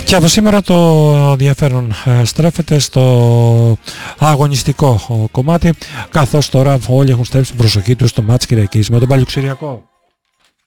Και από σήμερα το ενδιαφέρον στρέφεται στο αγωνιστικό κομμάτι, καθώς τώρα όλοι έχουν στρέψει την προσοχή τους στο μάτς Κυριακής με τον Παλιουξηριακό.